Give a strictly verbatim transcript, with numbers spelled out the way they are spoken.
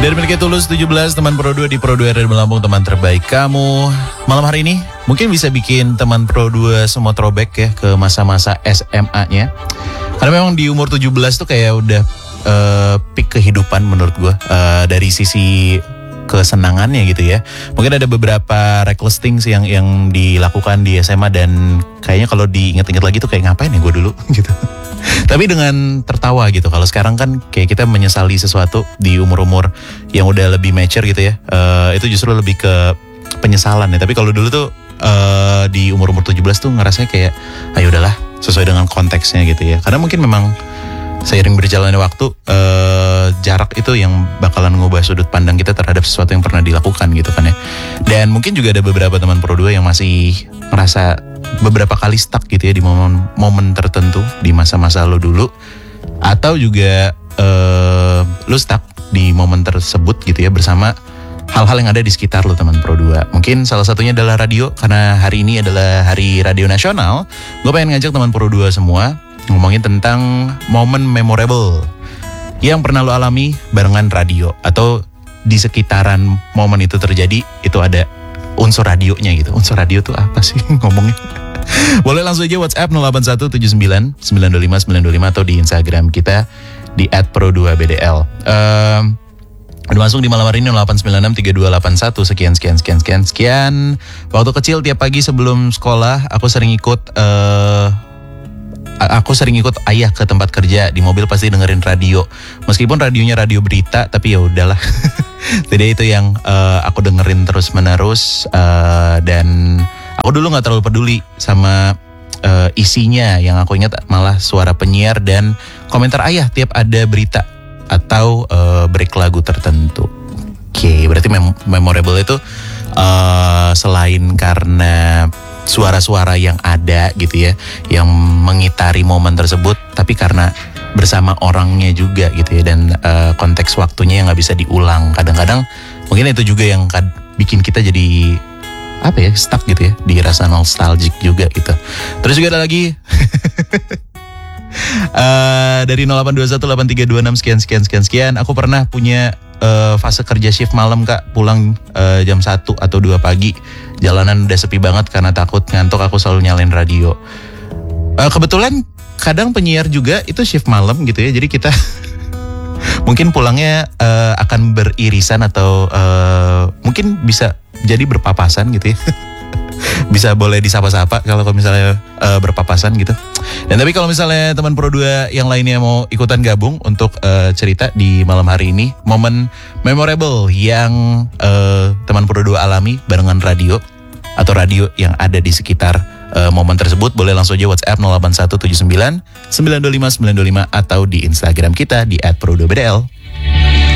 Dari miliknya Tulus tujuh belas, teman Pro dua di Pro dua R Lampung, teman terbaik kamu. Malam hari ini mungkin bisa bikin teman Pro dua semua throwback ya ke masa-masa S M A-nya. Karena memang di umur tujuh belas tuh kayak udah uh, peak kehidupan menurut gue, uh, dari sisi kesenangannya gitu ya. Mungkin ada beberapa reckless things yang yang dilakukan di S M A dan kayaknya kalau diinget-inget lagi tuh kayak ngapain ya gue dulu gitu. Tapi dengan tertawa gitu. Kalau sekarang kan kayak kita menyesali sesuatu di umur-umur yang udah lebih mature gitu ya. Uh, itu justru lebih ke penyesalan ya. Tapi kalau dulu tuh uh, di umur-umur tujuh belas tuh ngerasanya kayak ayo udahlah, sesuai dengan konteksnya gitu ya. Karena mungkin memang seiring berjalannya waktu, uh, jarak itu yang bakalan ngubah sudut pandang kita terhadap sesuatu yang pernah dilakukan gitu kan ya. Dan mungkin juga ada beberapa teman Pro dua yang masih merasa beberapa kali stuck gitu ya di momen-momen tertentu di masa-masa lo dulu. Atau juga uh, lo stuck di momen tersebut gitu ya bersama hal-hal yang ada di sekitar lo teman Pro dua. Mungkin salah satunya adalah radio, karena hari ini adalah Hari Radio Nasional. Gue pengen ngajak teman Pro dua semua ngomongin tentang momen memorable yang pernah lo alami barengan radio, atau di sekitaran momen itu terjadi itu ada unsur radionya gitu. Unsur radio tuh apa sih ngomongnya? Boleh langsung aja WhatsApp nol delapan satu tujuh sembilan sembilan dua lima sembilan dua lima atau di Instagram kita di et pro dua b d l. Um, udah masuk di malam hari ini nol delapan sembilan enam tiga dua delapan satu sekian sekian sekian sekian sekian. Waktu kecil tiap pagi sebelum sekolah aku sering ikut uh, Aku sering ikut ayah ke tempat kerja. Di mobil pasti dengerin radio. Meskipun radionya radio berita, tapi ya udahlah. Jadi itu yang uh, aku dengerin terus menerus, uh, dan aku dulu nggak terlalu peduli sama uh, isinya. Yang aku ingat malah suara penyiar dan komentar ayah tiap ada berita atau uh, break lagu tertentu. Oke, okay, berarti mem- memorable itu uh, selain karena suara-suara yang ada gitu ya, yang mengitari momen tersebut, tapi karena bersama orangnya juga gitu ya, dan uh, konteks waktunya yang nggak bisa diulang. Kadang-kadang mungkin itu juga yang kad- bikin kita jadi apa ya, stuck gitu ya, di rasa nostalgic juga gitu. Terus juga ada lagi uh, dari nol delapan dua satu delapan tiga dua enam sekian sekian sekian sekian. Aku pernah punya uh, fase kerja shift malam kak, pulang uh, jam satu atau dua pagi. Jalanan udah sepi banget karena takut ngantuk, aku selalu nyalain radio. Uh, kebetulan kadang penyiar juga itu shift malam gitu ya, jadi kita mungkin pulangnya uh, akan beririsan atau uh, mungkin bisa jadi berpapasan gitu ya. Bisa boleh disapa-sapa kalau misalnya uh, berpapasan gitu. Dan tapi kalau misalnya teman Pro dua yang lainnya mau ikutan gabung untuk uh, cerita di malam hari ini, momen memorable yang uh, teman Pro dua alami barengan radio atau radio yang ada di sekitar uh, momen tersebut, boleh langsung aja WhatsApp nol delapan satu tujuh sembilan sembilan dua lima sembilan dua lima atau di Instagram kita di et pro dua b d l.